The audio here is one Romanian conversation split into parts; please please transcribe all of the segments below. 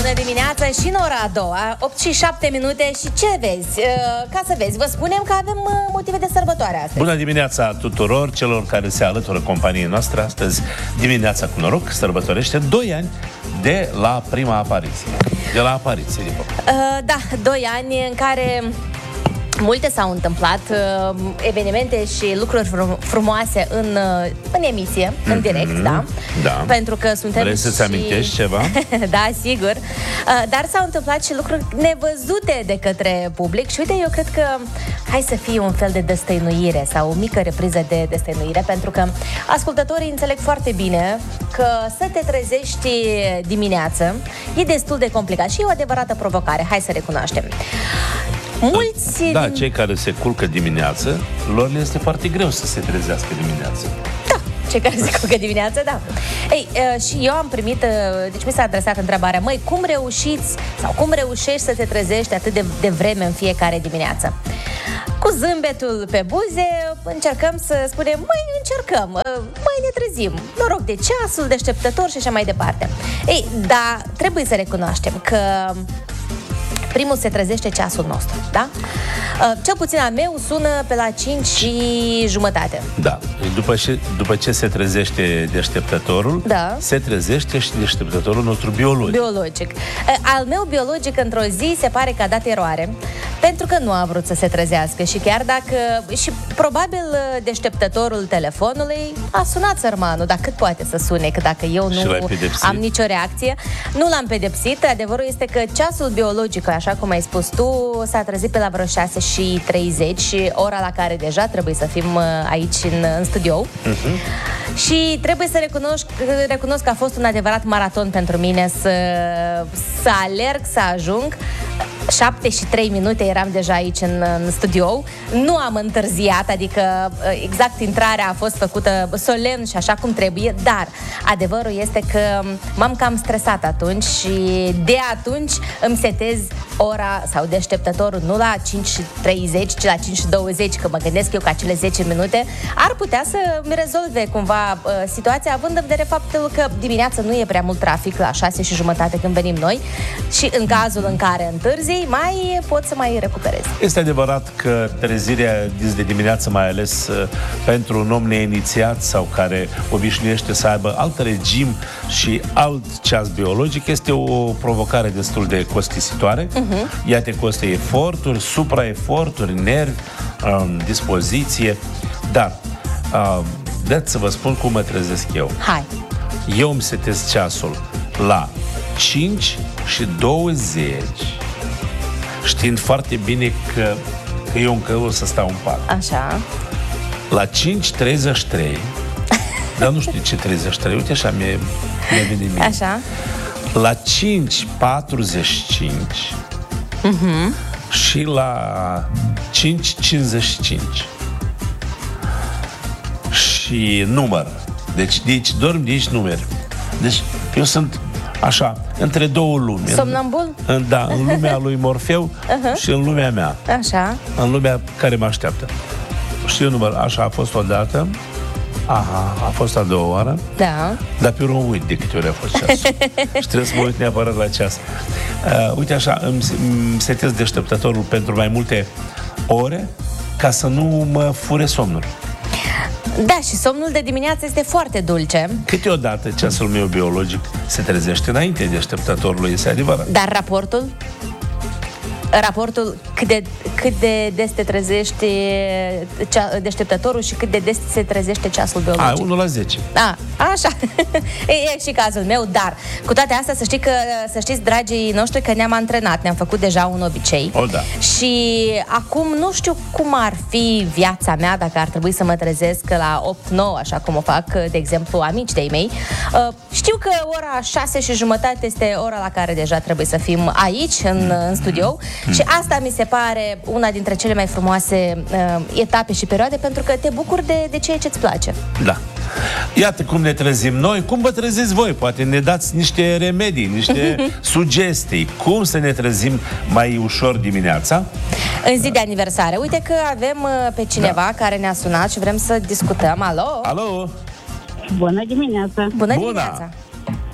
Bună dimineața și în ora a doua, 8 și 7 minute și ce vezi? Ca să vezi, vă spunem că avem motive de sărbătoare astăzi. Bună dimineața tuturor celor care se alătură companiei noastre. Astăzi, dimineața cu noroc, sărbătorește 2 ani de la prima apariție. De la apariție, din da, 2 ani în care multe s-au întâmplat, evenimente și lucruri frumoase în emisie, în direct, da? Da. Pentru că suntem. Vrei să-ți amintești ceva? Da, sigur. Dar s-au întâmplat și lucruri nevăzute de către public și uite, eu cred că hai să fie un fel de destăinuire sau o mică repriză de destăinuire, pentru că ascultătorii înțeleg foarte bine că să te trezești dimineață e destul de complicat și e o adevărată provocare, hai să recunoaștem. Mulți cei care se culcă dimineață, lor le este foarte greu să se trezească dimineața. Da, cei care se culcă dimineața, da. Ei, și eu am primit, deci mi s-a adresat întrebarea, măi, cum reușiți sau cum reușești să te trezești atât de vreme în fiecare dimineață? Cu zâmbetul pe buze încercăm să spunem, mai ne trezim, noroc de ceasul, deșteptător și așa mai departe. Ei, dar trebuie să recunoaștem că primul se trezește ceasul nostru, da? Cel puțin al meu sună pe la 5:30. Da. După ce se trezește deșteptătorul, da, se trezește și deșteptătorul nostru biologic. Al meu biologic într-o zi se pare că a dat eroare, pentru că nu a vrut să se trezească și chiar dacă... Și probabil deșteptătorul telefonului a sunat sărmanul, dar cât poate să sune, că dacă eu nu am nicio reacție, nu l-am pedepsit. Adevărul este că ceasul biologic, așa cum ai spus tu, s-a trezit pe la vreo 6:30, ora la care deja trebuie să fim aici în studio. Și trebuie să recunosc că a fost un adevărat maraton pentru mine să alerg, să ajung. 7:03 eram deja aici în studio. Nu am întârziat, adică exact intrarea a fost făcută solemn și așa cum trebuie, dar adevărul este că m-am cam stresat atunci și de atunci îmi setez ora sau deșteptătorul nu la 5:30, ci la 5:20, că mă gândesc eu că acele 10 minute ar putea să mi rezolve cumva situația, având în vedere faptul că dimineața nu e prea mult trafic la 6:30 când venim noi și în cazul în care întârzi, pot să mai recuperez. Este adevărat că trezirea de dimineață, mai ales pentru un om neinițiat sau care obișnuiește să aibă alt regim și alt ceas biologic, este o provocare destul de costisitoare. Ea te costă eforturi, supraeforturi, nervi, dispoziție. Dar dați să vă spun cum mă trezesc eu. Hai! Eu îmi setez ceasul la 5:20, știind foarte bine că eu încă o să stau în pat. Așa. La 5:33, dar nu știu ce 33, uite așa mi-e venit mie. Așa. La 5:45 și la 5:55. Și număr. Deci dorm, nici numeri. Deci eu sunt așa, între două lumi. Somnambul? Da, în lumea lui Morfeu și în lumea mea. Așa. În lumea care mă așteaptă. Și eu număr, așa a fost odată. A fost a doua oară. Da. Dar pe urmă uit de câte ori a fost ceasul. Și trebuie să mă uit neapărat la ceas. Uite așa, îmi setez deșteptătorul pentru mai multe ore ca să nu mă fure somnul. Da, și somnul de dimineață este foarte dulce. Câteodată ceasul meu biologic se trezește înainte deșteptătorului, este adevărat. Dar raportul cât de des te trezește deșteptătorul și cât de des se trezește ceasul biologic? 1:10. Așa. E și cazul meu, dar cu toate astea să știți, dragii noștri, că ne-am antrenat, ne-am făcut deja un obicei. Da. Și acum nu știu cum ar fi viața mea dacă ar trebui să mă trezesc la 8-9, așa cum o fac, de exemplu, amici de-ai mei. Știu că ora 6:30 este ora la care deja trebuie să fim aici, în studio. Și asta mi se pare una dintre cele mai frumoase etape și perioade, pentru că te bucuri de ceea ce îți place. Da. Iată cum ne trezim noi, cum vă treziți voi. Poate ne dați niște remedii, niște sugestii. Cum să ne trezim mai ușor dimineața? În zi de aniversare. Uite că avem pe cineva care ne-a sunat și vrem să discutăm. Alo? Alo? Bună dimineața! Bună dimineața!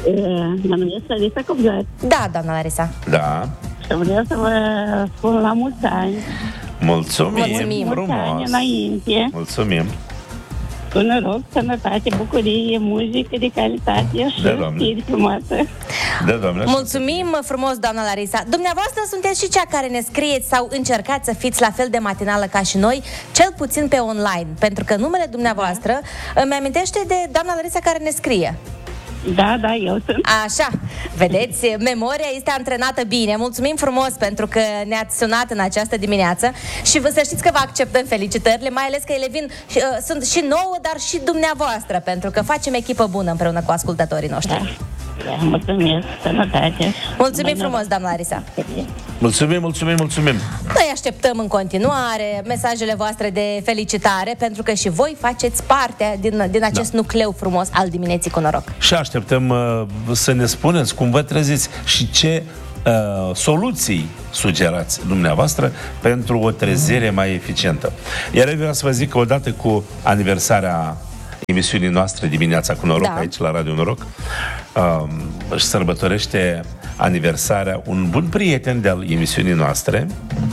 Mă numesc Larisa Cobzat Da, doamna Larisa. Da. și vreau să vă spun la mulți ani. Mulțumim. Mulțumim. Mulți ani Frumos. înainte. Mulțumim. Cu noroc, sănătate, bucurie, muzică de calitate și Da, Doamne. știri frumoase. Da, doamne. Mulțumim frumos, doamna Larisa. Dumneavoastră sunteți și cea care ne scrieți sau încercați să fiți la fel de matinală ca și noi, cel puțin pe online, pentru că numele dumneavoastră îmi amintește de doamna Larisa care ne scrie. Da, eu sunt. Așa, vedeți, memoria este antrenată bine. Mulțumim frumos pentru că ne-ați sunat în această dimineață și să știți că vă acceptăm felicitările, mai ales că ele vin, sunt și nouă, dar și dumneavoastră, pentru că facem echipă bună împreună cu ascultătorii noștri. Da, mulțumesc, sănătate. Mulțumim frumos, doamna Larisa. Mulțumim. Noi așteptăm în continuare mesajele voastre de felicitare, pentru că și voi faceți parte din acest nucleu frumos al dimineții cu noroc. Și așteptăm să ne spuneți cum vă treziți și ce soluții sugerați dumneavoastră pentru o trezire mai eficientă. Iar eu vreau să vă zic că odată cu aniversarea emisiunii noastre Dimineața cu Noroc, aici la Radio Noroc, își sărbătorește aniversarea un bun prieten de-al emisiunii noastre.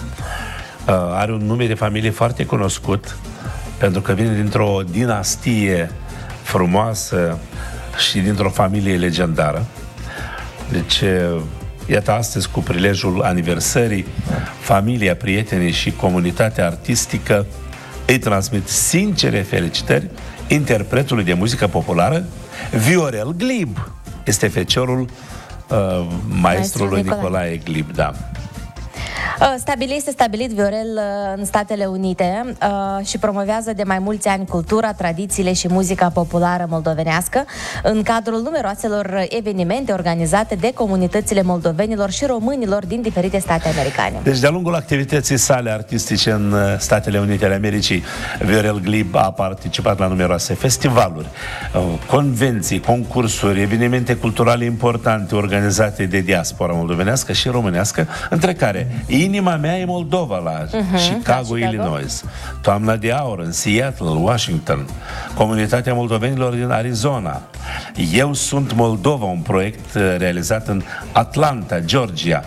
Are un nume de familie foarte cunoscut, pentru că vine dintr-o dinastie frumoasă și dintr-o familie legendară. Deci, iată, astăzi, cu prilejul aniversării, familia, prietenii și comunitatea artistică îi transmit sincere felicitări interpretului de muzică populară, Viorel Glib. Este feciorul maestrului Nicolae Glib, da. Este stabilit Viorel în Statele Unite și promovează de mai mulți ani cultura, tradițiile și muzica populară moldovenească în cadrul numeroaselor evenimente organizate de comunitățile moldovenilor și românilor din diferite state americane. Deci, de-a lungul activității sale artistice în Statele Unite ale Americii, Viorel Glib a participat la numeroase festivaluri, convenții, concursuri, evenimente culturale importante organizate de diaspora moldovenească și românească, între care Inima mea e Moldova la Chicago, Illinois, Toamna de Aur în Seattle, Washington, Comunitatea Moldovenilor din Arizona, Eu sunt Moldova, un proiect realizat în Atlanta, Georgia,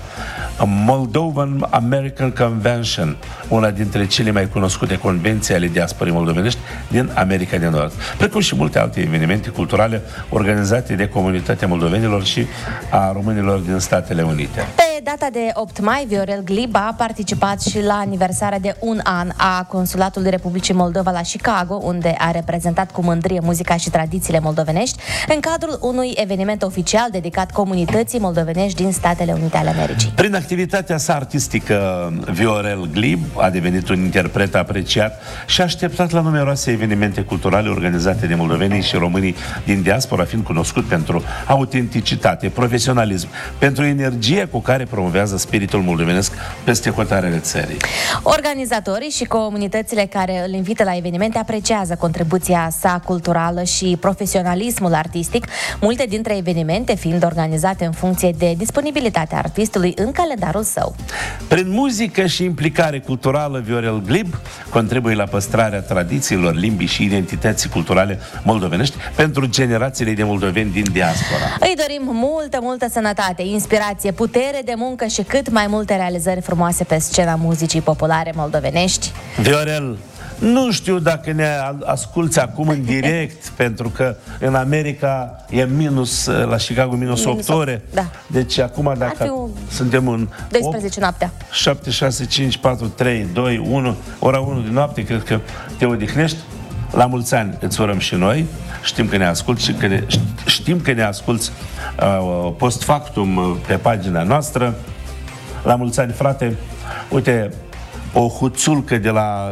Moldovan American Convention, una dintre cele mai cunoscute convenții ale diasporii moldovenești din America de Nord, precum și multe alte evenimente culturale organizate de comunitatea moldovenilor și a românilor din Statele Unite. Pe data de 8 mai, Viorel Glib a participat și la aniversarea de un an a Consulatului Republicii Moldova la Chicago, unde a reprezentat cu mândrie muzica și tradițiile moldovenești în cadrul unui eveniment oficial dedicat comunității moldovenești din Statele Unite ale Americii. Prin activitatea sa artistică, Viorel Glib a devenit un interpret apreciat și așteptat la numeroase evenimente culturale organizate de moldovenii și românii din diaspora, fiind cunoscut pentru autenticitate, profesionalism, pentru energia cu care promovează spiritul moldovenesc peste hotarele țării. Organizatorii și comunitățile care îl invită la evenimente apreciază contribuția sa culturală și profesionalismul artistic, multe dintre evenimente fiind organizate în funcție de disponibilitatea artistului în calendarul său. Prin muzică și implicare culturală, Viorel Glib contribuie la păstrarea tradițiilor, limbii și identității culturale moldovenești pentru generațiile de moldoveni din diaspora. Îi dorim multă sănătate, inspirație, putere de muncă și cât mai multe realizări frumoase pe scena muzicii populare moldovenești. Viorel, nu știu dacă ne asculți acum în direct, pentru că în America e minus, la Chicago minus 8 ore. Da. Deci acum dacă suntem în 12 noaptea. 7, 6, 5, 4, 3, 2, 1, ora 1 din noapte, cred că te odihnești. La mulți ani îți urăm și noi. Știm că ne asculți și știm că ne asculți post factum pe pagina noastră. La mulți ani, frate. Uite, o huțulcă de la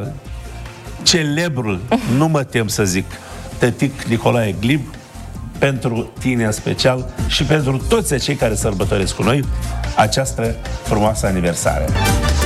celebrul, nu mă tem să zic, tătic Nicolae Glib, pentru tine în special și pentru toți cei care sărbătoresc cu noi această frumoasă aniversare.